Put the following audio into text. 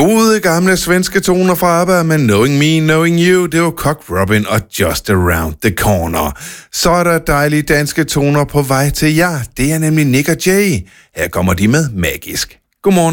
Gode gamle svenske toner fra ABBA med Knowing Me, Knowing You. Det var Cock Robin og Just Around the Corner. Så er der dejlige danske toner på vej til jer. Det er nemlig Nick og Jay. Her kommer de med Magisk. Godmorgen.